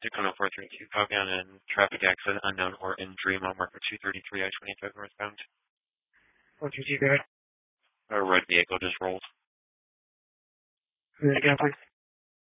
Tacoma 432 Cogan and traffic accident unknown or injury, mile marker 233 I-25 northbound. 432, go ahead. A red vehicle just rolled. Say that again, please.